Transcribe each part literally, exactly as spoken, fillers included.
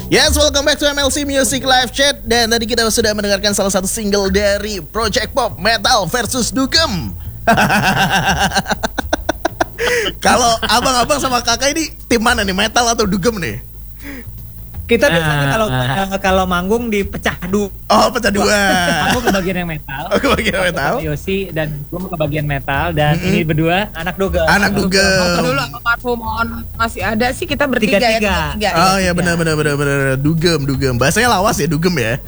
Yes, welcome back to M L C Music Live Chat. Dan tadi kita sudah mendengarkan salah satu single dari Project Pop, Metal versus Dugem. Kalau abang-abang sama kakak ini tim mana nih, Metal atau Dugem nih? Kita biasanya Ah, kalau ah. kalau manggung dipecah dua. Oh, pecah dua. Aku ke bagian yang metal. Oh, ke bagian Aku metal. ke Yosi dan gue ke bagian metal dan Mm-mm. ini berdua Anak Dugem. Anak Waktu Dugem. dulu sama Parfum On masih ada sih, kita bertiga ya. Tiga-tiga. kita tiga, Oh ya. ya, benar benar benar benar Dugem Dugem. Bahasanya lawas ya, Dugem ya.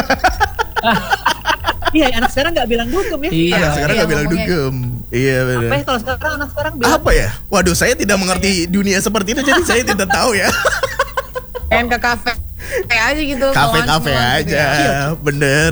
Iya, anak sekarang nggak bilang Dugem ya. Iya. Anak sekarang iya, nggak bilang ngomongnya. Dugem. Iya Apa benar. ya kalau sekarang anak sekarang bilang Apa ya? Waduh, saya tidak mengerti dunia seperti itu, jadi saya tidak tahu ya. Pengen ke kafe kayak aja gitu. Kafe-kafe kawan-kawan gitu aja, ya. bener.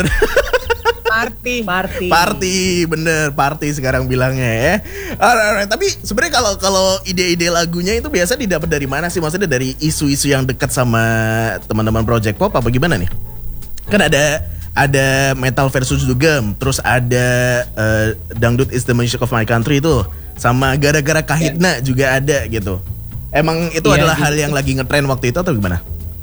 Party. party. Party, bener, party sekarang bilangnya ya. Alright, alright. Tapi sebenarnya kalau kalau ide-ide lagunya itu biasa didapat dari mana sih? Maksudnya dari isu-isu yang dekat sama teman-teman Project Pop apa gimana nih? Kan ada ada Metal versus Dugem, terus ada eh, Dangdut is the Music of My Country itu, sama gara-gara Kahitna juga ada gitu. Emang itu Iya, adalah gitu. hal yang lagi ngetren waktu itu atau gimana?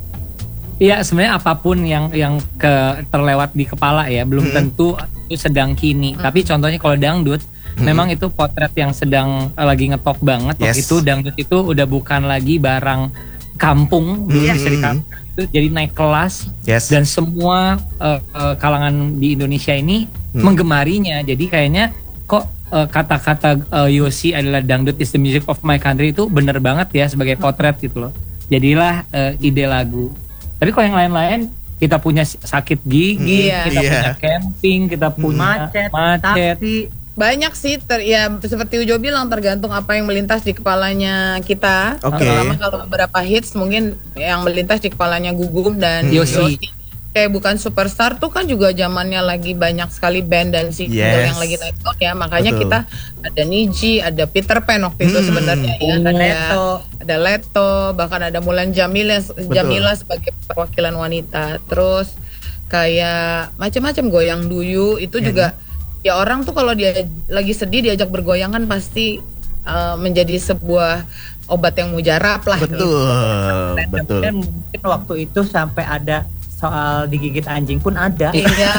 Iya, sebenarnya apapun yang yang ke terlewat di kepala ya, belum Mm-mm. tentu itu sedang kini. Tapi contohnya kalau dangdut, memang itu potret yang sedang eh, lagi ngetop banget. Waktu Yes. itu dangdut itu udah bukan lagi barang kampung, dulu Mm-mm. bisa di kampung. Itu jadi naik kelas Yes. dan semua eh, eh, kalangan di Indonesia ini Hmm. menggemarinya. Jadi kayaknya kok eh, kata-kata eh, Yosi adalah dangdut is the music of my country itu bener banget ya sebagai potret gitu loh. Jadilah eh, ide lagu. Tapi kalau yang lain-lain, kita punya sakit gigi, Iya. kita Iya. punya camping, kita punya Macet, macet. taksi. Banyak sih, ter, ya seperti Ujo bilang, tergantung apa yang melintas di kepalanya kita. Oke. Terutama kalau beberapa hits mungkin yang melintas di kepalanya Gugum dan Hmm. Yosi. Kayak Bukan Superstar tuh kan juga zamannya lagi banyak sekali band dan single Yes. yang lagi naik daun ya. Makanya Betul. kita ada Niji, ada Peter Pan waktu itu Hmm. sebenarnya ya. Oh. Ada Leto. ada Leto, bahkan ada Mulan Jamila Jamila sebagai perwakilan wanita. Terus kayak macam-macam Goyang Duyu itu juga ya, orang tuh kalau dia lagi sedih diajak bergoyang kan pasti uh, menjadi sebuah obat yang mujarab lah. Betul, betul. Dan mungkin waktu itu sampai ada soal digigit anjing pun ada. Iya.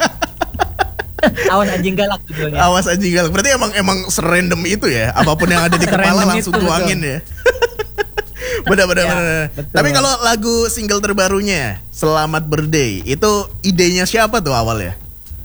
Awas anjing galak judulnya. Awas anjing galak. Berarti emang emang serandom itu ya. Apapun yang ada di kepala Serandom langsung itu, tuangin ya. Bener bener Ya, bener. betul. Tapi kalau lagu single terbarunya Selamat Birthday itu idenya siapa tuh awalnya?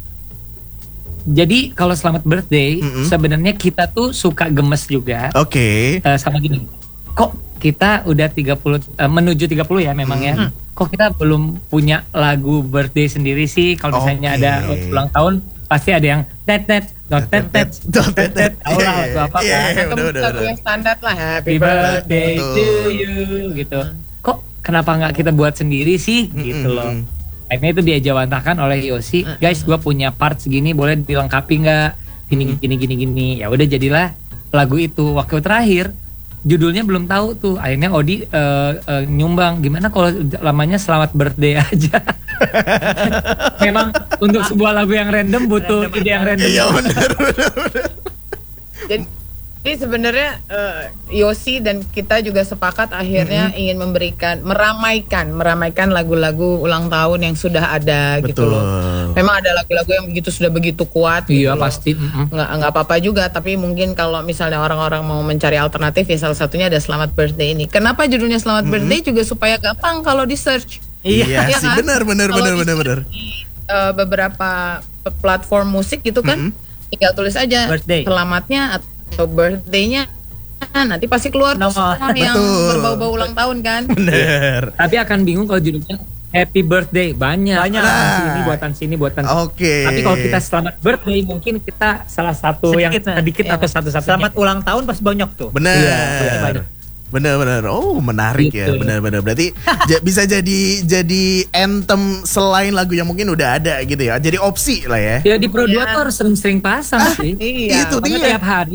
Jadi kalau Selamat Birthday, Mm-mm. sebenarnya kita tuh suka gemes juga. Oke. Eh, sama gini, kok kita udah tiga puluh, eh, menuju tiga puluh ya memang ya. Hmm. Kok kita belum punya lagu birthday sendiri sih? Kalau misalnya Oke. ada ulang tahun, pasti ada yang tet tet dot tet tet dot tet tet. Tahu lah lagu apa Iya, kan? iya, Atau bener, bener, lagu bener. yang standar lah, Happy Happy birthday Betul. to you gitu. Kok kenapa nggak kita buat sendiri sih? Gitu loh. Mm-mm. Akhirnya itu diajawantahkan oleh Yosi, guys, gue punya part segini, boleh dilengkapi nggak? Gini gini gini gini. Ya udah jadilah lagu itu. Waktu terakhir judulnya belum tahu tuh. Akhirnya Odi eh, eh, nyumbang. Gimana kalau lamanya Selamat Birthday aja? Memang untuk sebuah lagu yang random butuh ide yang random. Iya bener bener bener. Jadi, jadi sebenarnya eh, Yosi dan kita juga sepakat akhirnya ingin memberikan, meramaikan, meramaikan lagu-lagu ulang tahun yang sudah ada gitu Betul. loh. Memang ada lagu-lagu yang begitu sudah begitu kuat. gitu Iya loh. pasti. mm-mm. Nggak nggak apa-apa juga, tapi mungkin kalau misalnya orang-orang mau mencari alternatif ya salah satunya ada Selamat Birthday ini. Kenapa judulnya Selamat Birthday juga supaya gampang kalau di search. Iya Iya sih, kan? bener bener Kalau bener di bener search bener. di, eh, beberapa platform musik gitu kan, tinggal tulis aja Birthday. selamatnya atau birthday-nya, nanti pasti keluar Nomor. semua yang Betul. berbau-bau ulang tahun kan. Bener. Tapi akan bingung kalau judulnya Happy Birthday, banyak. Banyak. Buatan Nah. sini, buatan sini, buatan sini. Oke. Tapi kalau kita Selamat Birthday, mungkin kita salah satu yang Sedikit, nah. sedikit Iya. atau satu-satunya. Selamat ulang tahun pas banyak tuh. Bener. Iya, bener. Bener bener. Oh menarik ya. Gitu. Bener bener. Berarti ja- bisa jadi jadi anthem selain lagu yang mungkin udah ada gitu ya. Jadi opsi lah ya. Ya di Pro dua Iya. tuh harus sering-sering pasang sih. Iya. Itu Makanya dia. tiap hari